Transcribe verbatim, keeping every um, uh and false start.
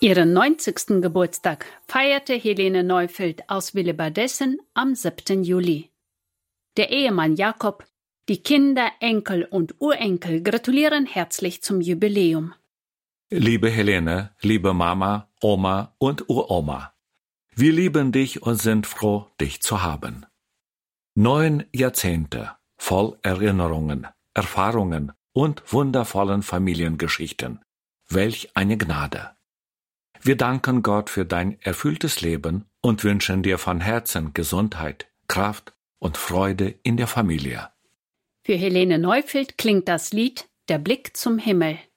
Ihren neunzigsten Geburtstag feierte Helene Neufeld aus Willebadessen am siebten Juli. Der Ehemann Jakob, die Kinder, Enkel und Urenkel gratulieren herzlich zum Jubiläum. Liebe Helene, liebe Mama, Oma und Uroma, wir lieben dich und sind froh, dich zu haben. Neun Jahrzehnte voll Erinnerungen, Erfahrungen und wundervollen Familiengeschichten. Welch eine Gnade! Wir danken Gott für dein erfülltes Leben und wünschen dir von Herzen Gesundheit, Kraft und Freude in der Familie. Für Helene Neufeld klingt das Lied »Der Blick zum Himmel«.